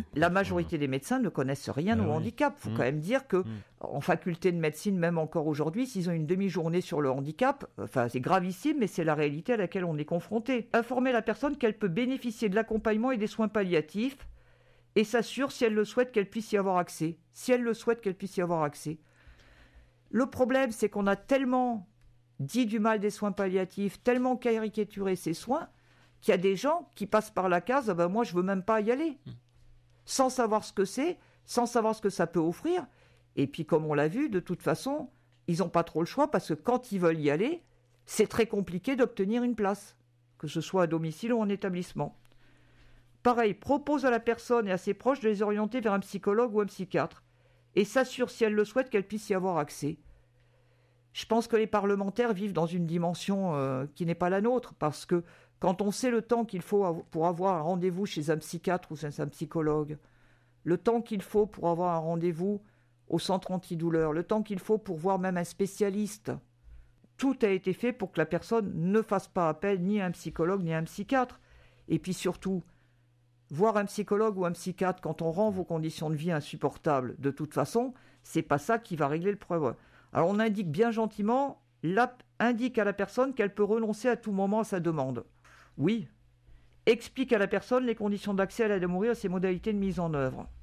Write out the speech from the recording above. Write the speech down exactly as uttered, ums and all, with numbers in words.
La majorité des médecins ne connaissent rien Ah au oui. handicap. Il faut Mmh. quand même dire que, Mmh. en faculté de médecine, même encore aujourd'hui, s'ils ont une demi-journée sur le handicap, enfin, c'est gravissime, mais c'est la réalité à laquelle on est confronté. Informer la personne qu'elle peut bénéficier de l'accompagnement et des soins palliatifs et s'assure, si elle le souhaite, qu'elle puisse y avoir accès. Si elle le souhaite, qu'elle puisse y avoir accès. Le problème, c'est qu'on a tellement dit du mal des soins palliatifs, tellement caricaturé ces soins, qu'il y a des gens qui passent par la case, ah ben moi je veux même pas y aller, mmh. sans savoir ce que c'est, sans savoir ce que ça peut offrir. Et puis comme on l'a vu, de toute façon, ils n'ont pas trop le choix parce que quand ils veulent y aller, c'est très compliqué d'obtenir une place, que ce soit à domicile ou en établissement. Pareil, propose à la personne et à ses proches de les orienter vers un psychologue ou un psychiatre et s'assure, si elle le souhaite, qu'elle puisse y avoir accès. Je pense que les parlementaires vivent dans une dimension euh, qui n'est pas la nôtre, parce que quand on sait le temps qu'il faut pour avoir un rendez-vous chez un psychiatre ou chez un psychologue, le temps qu'il faut pour avoir un rendez-vous au centre antidouleur, le temps qu'il faut pour voir même un spécialiste, tout a été fait pour que la personne ne fasse pas appel ni à un psychologue ni à un psychiatre. Et puis surtout, voir un psychologue ou un psychiatre quand on rend vos conditions de vie insupportables, de toute façon, c'est pas ça qui va régler le problème. Alors on indique bien gentiment, la, indique à la personne qu'elle peut renoncer à tout moment à sa demande. Oui. Explique à la personne les conditions d'accès à l'aide à mourir et ses modalités de mise en œuvre.